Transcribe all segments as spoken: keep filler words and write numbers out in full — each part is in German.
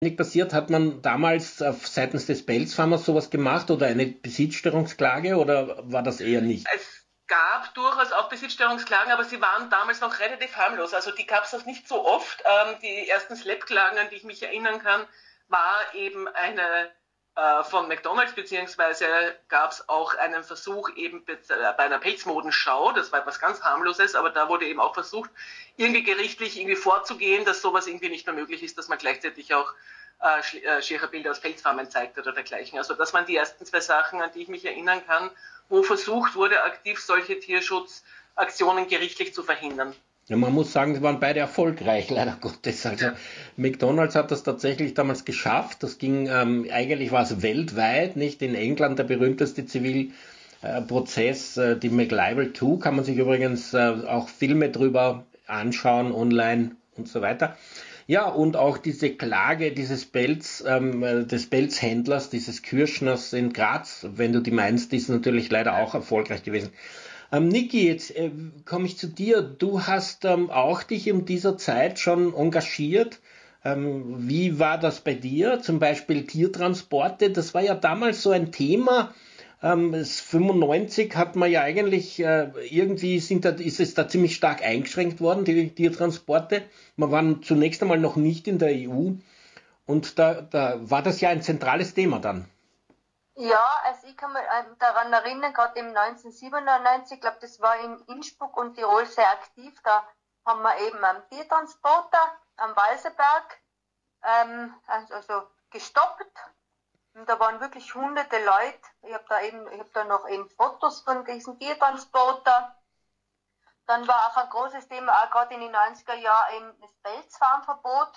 Nicht passiert, hat man damals auf seitens des Pelzfarmers sowas gemacht oder eine Besitzstörungsklage oder war das eher nicht? Es gab durchaus auch Besitzstörungsklagen, aber sie waren damals noch relativ harmlos. Also die gab es noch nicht so oft. Ähm, die ersten Slap-Klagen, an die ich mich erinnern kann, war eben eine äh, von McDonald's, beziehungsweise gab es auch einen Versuch eben bei einer Pelzmodenschau, das war etwas ganz harmloses, aber da wurde eben auch versucht, irgendwie gerichtlich irgendwie vorzugehen, dass sowas irgendwie nicht mehr möglich ist, dass man gleichzeitig auch äh, schiere Bilder aus Pelzfarmen zeigt oder dergleichen. Also das waren die ersten zwei Sachen, an die ich mich erinnern kann, wo versucht wurde, aktiv solche Tierschutzaktionen gerichtlich zu verhindern. Ja, man muss sagen, sie waren beide erfolgreich, leider Gottes. Also Ja. McDonald's hat das tatsächlich damals geschafft. Das ging, ähm, eigentlich war es weltweit, nicht in England der berühmteste Zivilprozess, äh, die McLibel zwei, kann man sich übrigens äh, auch Filme drüber anschauen, online und so weiter. Ja, und auch diese Klage dieses Pelz, ähm, äh, des Pelzhändlers, dieses Kürschners in Graz, wenn du die meinst, die ist natürlich leider auch erfolgreich gewesen. Ähm, Niki, jetzt äh, komme ich zu dir. Du hast ähm, auch dich in dieser Zeit schon engagiert. Ähm, wie war das bei dir? Zum Beispiel Tiertransporte. Das war ja damals so ein Thema. Ähm, es fünfundneunzig hat man ja eigentlich äh, irgendwie sind da, ist es da ziemlich stark eingeschränkt worden, die Tiertransporte. Wir waren zunächst einmal noch nicht in der E U und da, da war das ja ein zentrales Thema dann. Ja, also ich kann mich ähm, daran erinnern, gerade im neunzehnhundertsiebenundneunzig, ich glaube, das war in Innsbruck und Tirol sehr aktiv. Da haben wir eben am Tiertransporter am Walserberg ähm, also also gestoppt. Und da waren wirklich hunderte Leute. Ich habe da eben, ich habe da noch eben Fotos von diesem Tiertransporter. Dann war auch ein großes Thema, auch gerade in den neunziger Jahren, eben das Pelzfarmverbot.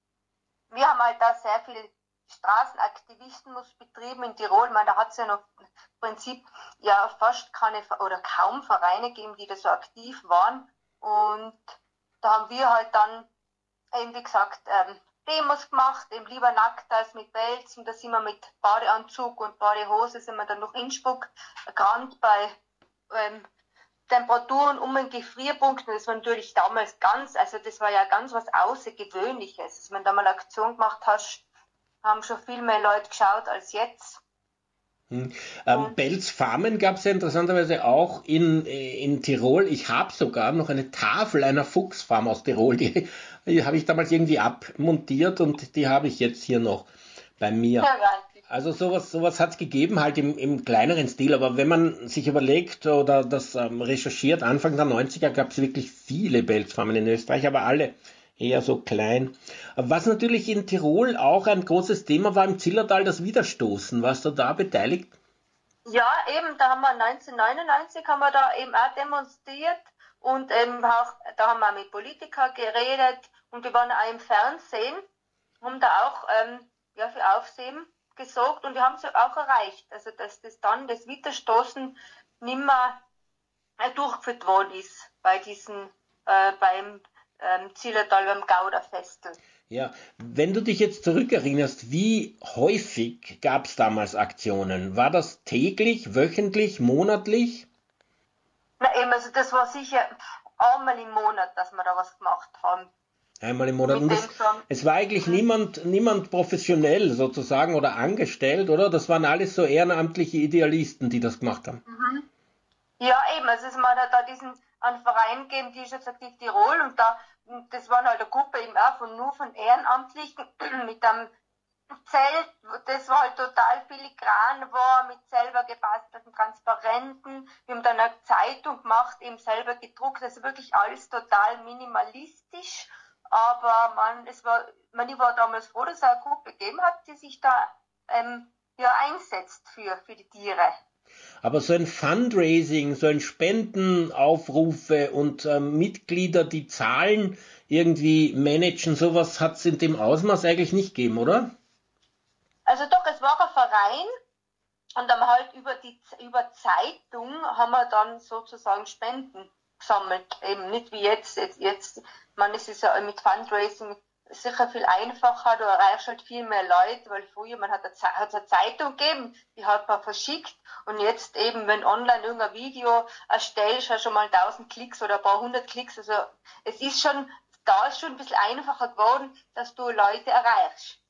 Wir haben halt da sehr viel Straßenaktivismus betrieben in Tirol. Ich meine, da hat es ja noch im Prinzip ja fast keine oder kaum Vereine gegeben, die da so aktiv waren. Und da haben wir halt dann eben, wie gesagt, ähm, Demos gemacht, eben lieber nackt als mit Pelz. Und da sind wir mit Badeanzug und Badehose sind wir dann durch Innsbruck gerannt bei ähm, Temperaturen um den Gefrierpunkt. Und das war natürlich damals ganz, also das war ja ganz was Außergewöhnliches. Also wenn du da mal eine Aktion gemacht hast, haben schon viel mehr Leute geschaut als jetzt. Hm. Ähm, Und Pelzfarmen gab es ja interessanterweise auch in, in Tirol. Ich habe sogar noch eine Tafel einer Fuchsfarm aus Tirol, die, die habe ich damals irgendwie abmontiert und die habe ich jetzt hier noch bei mir. ja, geil. Also sowas, sowas hat es gegeben, halt im, im kleineren Stil, aber wenn man sich überlegt oder das ähm, recherchiert, Anfang der neunziger gab es wirklich viele Pelzfarmen in Österreich, aber alle eher so klein. Was natürlich in Tirol auch ein großes Thema war im Zillertal, das Widerstoßen. Warst du da beteiligt? Ja, eben, da haben wir neunzehnhundertneunundneunzig haben wir da eben auch demonstriert und eben auch, da haben wir mit Politikern geredet und wir waren auch im Fernsehen, haben da auch ähm, ja, für Aufsehen gesorgt und wir haben es auch erreicht, also dass das dann das Widerstoßen nimmer äh, durchgeführt worden ist bei diesen, äh, beim ähm, Zillertal beim Gauderfestel. Ja, wenn du dich jetzt zurückerinnerst, wie häufig gab es damals Aktionen? War das täglich, wöchentlich, monatlich? Na eben, also das war sicher einmal im Monat, dass wir da was gemacht haben. Einmal im Monat. Mit Und dem das, schon. es war eigentlich Mhm. niemand, niemand professionell sozusagen oder angestellt, oder? Das waren alles so ehrenamtliche Idealisten, die das gemacht haben. Mhm. Ja, eben, also es hat da diesen einen Verein gegeben, die ist jetzt aktiv Tirol und da, das waren halt eine Gruppe eben auch von nur von Ehrenamtlichen mit einem Zelt, das war halt total filigran war, mit selber gebastelten Transparenten. Wir haben dann eine Zeitung gemacht, eben selber gedruckt, also wirklich alles total minimalistisch. Aber man, es war, man, ich war damals froh, dass es eine Gruppe gegeben hat, die sich da ähm, ja, einsetzt für, für die Tiere. Aber so ein Fundraising, so ein Spendenaufrufe und ähm, Mitglieder, die Zahlen irgendwie managen, sowas hat es in dem Ausmaß eigentlich nicht gegeben, oder? Also doch, es war ein Verein und dann halt über die über Zeitung haben wir dann sozusagen Spenden gesammelt. Eben nicht wie jetzt. Jetzt, jetzt man, es ist ja mit Fundraising sicher viel einfacher, du erreichst halt viel mehr Leute, weil früher man hat eine, hat eine Zeitung gegeben, die hat man verschickt und jetzt eben, wenn online irgendein Video erstellst, hast du schon mal tausend Klicks oder ein paar hundert Klicks, also es ist schon, da ist schon ein bisschen einfacher geworden, dass du Leute erreichst.